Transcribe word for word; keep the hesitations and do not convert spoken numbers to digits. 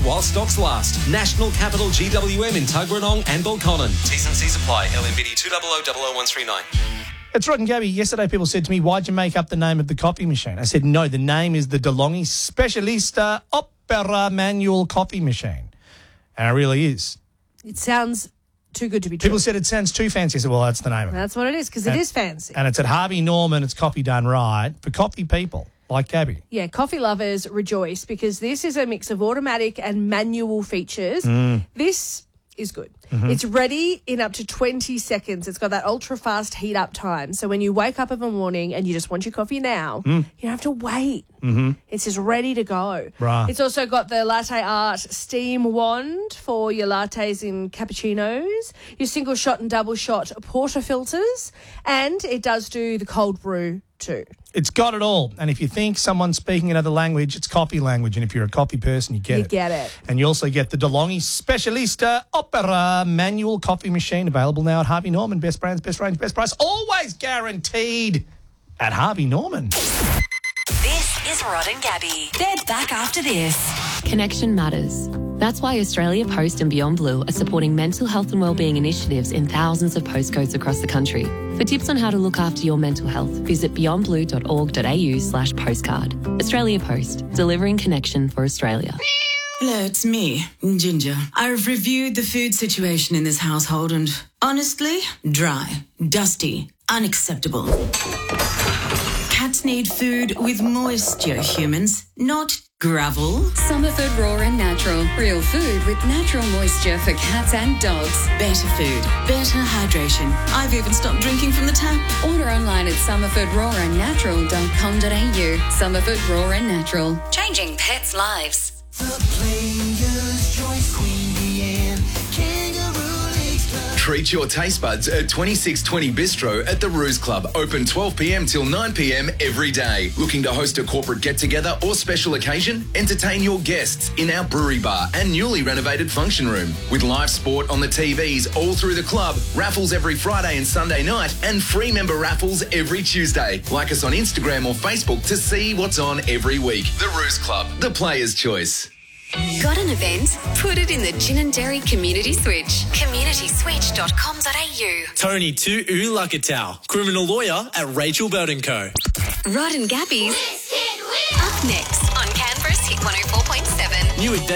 while stocks last. National Capital G W M in Tuggeranong and Belconnen. T's and C's apply. L M B D two zero zero zero zero one three nine. It's Rod and Gabby. Yesterday people said to me, why'd you make up the name of the coffee machine? I said, no, the name is the DeLonghi Specialista Opera Manual Coffee Machine. And it really is. It sounds too good to be true. People said it sounds too fancy. I said, well, that's the name of it. That's what it is, because it is fancy. And it's at Harvey Norman. It's coffee done right for coffee people like Gabby. Yeah, coffee lovers rejoice because this is a mix of automatic and manual features. Mm. This is good. Mm-hmm. It's ready in up to twenty seconds. It's got that ultra fast heat up time. So when you wake up in the morning and you just want your coffee now, mm. you don't have to wait. Mm-hmm. It's just ready to go. Right. It's also got the Latte Art steam wand for your lattes and cappuccinos, your single shot and double shot portafilters, and it does do the cold brew too. It's got it all. And if you think someone's speaking another language, it's coffee language. And if you're a coffee person, you get You it. get it. And you also get the DeLonghi Specialista Opera Manual Coffee Machine, available now at Harvey Norman. Best brands, best range, best price, always guaranteed at Harvey Norman. This is Rod and Gabby. They're back after this. Connection matters. That's why Australia Post and Beyond Blue are supporting mental health and wellbeing initiatives in thousands of postcodes across the country. For tips on how to look after your mental health, visit beyondblue.org.au slash postcard. Australia Post, delivering connection for Australia. Hello, it's me, Ginger. I've reviewed the food situation in this household and, honestly, dry, dusty, unacceptable. Cats need food with moisture, humans, not gravel. Summerford Raw and Natural. Real food with natural moisture for cats and dogs. Better food, better hydration. I've even stopped drinking from the tap. Order online at summerford raw and natural dot com dot a u. Summerford Raw and Natural. Changing pets' lives. The Players' Choice Queen Bee Kangaroo Lakes Club. Treat your taste buds at twenty-six twenty Bistro at the Ruse Club. Open twelve p.m. till nine p.m. every day. Looking to host a corporate get-together or special occasion? Entertain your guests in our brewery bar and newly renovated function room. With live sport on the T Vs all through the club, raffles every Friday and Sunday night, and free member raffles every Tuesday. Like us on Instagram or Facebook to see what's on every week. The Ruse Club, the Player's Choice. Got an event? Put it in the Gin and Dairy Community Switch. community switch dot com dot a u. Tony Tu Ulakatau, criminal lawyer at Rachel Bird and Co. Rod and Gabby's Up next on Canberra's Hit one oh four point seven. New